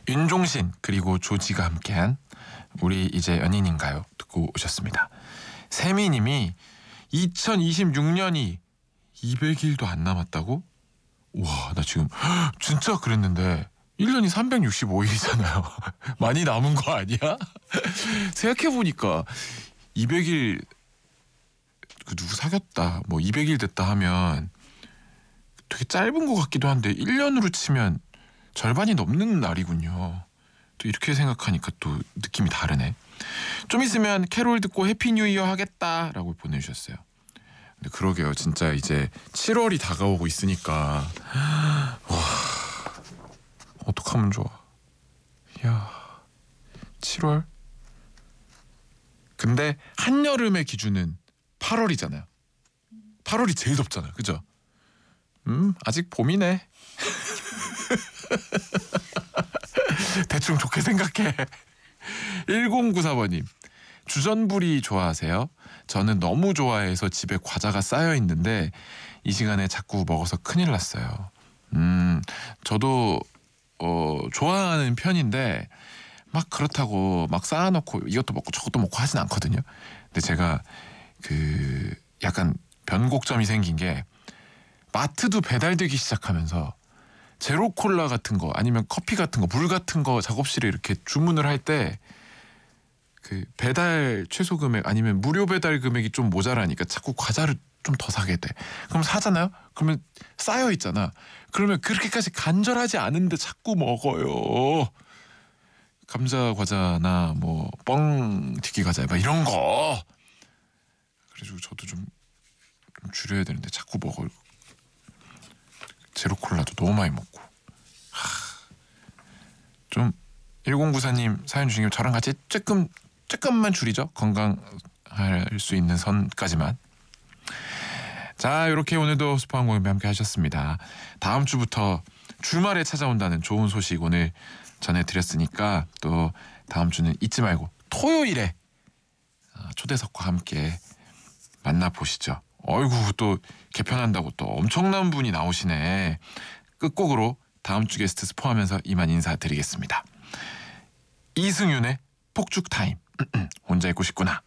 윤종신 그리고 조지가 함께한 우리 이제 연인인가요? 듣고 오셨습니다. 세미님이 2026년이 200일도 안 남았다고? 와, 나 지금 진짜 그랬는데 1년이 365일이잖아요. 많이 남은 거 아니야? 생각해보니까 200일 그 누구 사귀었다 뭐 200일 됐다 하면 되게 짧은 것 같기도 한데 1년으로 치면 절반이 넘는 날이군요. 또 이렇게 생각하니까 또 느낌이 다르네. 좀 있으면 캐롤 듣고 해피 뉴 이어 하겠다라고 보내주셨어요. 근데 그러게요. 진짜 이제 7월이 다가오고 있으니까 와, 어떡하면 좋아. 이야, 7월? 근데 한여름의 기준은 8월이잖아요. 8월이 제일 덥잖아요. 그죠? 아직 봄이네. 대충 좋게 생각해. 1094번님. 주전부리 좋아하세요? 저는 너무 좋아해서 집에 과자가 쌓여 있는데 이 시간에 자꾸 먹어서 큰일 났어요. 저도 좋아하는 편인데 막 그렇다고 막 쌓아놓고 이것도 먹고 저것도 먹고 하진 않거든요. 근데 제가 그 약간 변곡점이 생긴 게 마트도 배달되기 시작하면서 제로콜라 같은 거 아니면 커피 같은 거 물 같은 거 작업실에 이렇게 주문을 할 때 그 배달 최소 금액 아니면 무료 배달 금액이 좀 모자라니까 자꾸 과자를 좀 더 사게 돼. 그럼 사잖아요? 그러면 쌓여 있잖아. 그러면 그렇게까지 간절하지 않은데 자꾸 먹어요. 감자 과자나 뭐 뻥튀기 과자 막 이런 거. 그래가지고 저도 좀 줄여야 되는데 자꾸 먹어요. 제로콜라도 너무 많이 먹고. 좀 1094님 사연 주신 김에 저랑 같이 조금만 줄이죠. 건강할 수 있는 선까지만. 자, 이렇게 오늘도 스포한 공연배 함께 하셨습니다. 다음 주부터 주말에 찾아온다는 좋은 소식 오늘 전해드렸으니까 또 다음 주는 잊지 말고 토요일에 초대석과 함께 만나보시죠. 어이구, 또 개편한다고 또 엄청난 분이 나오시네. 끝곡으로 다음 주 게스트 스포하면서 이만 인사드리겠습니다. 이승윤의 폭죽 타임. 혼자 있고 싶구나.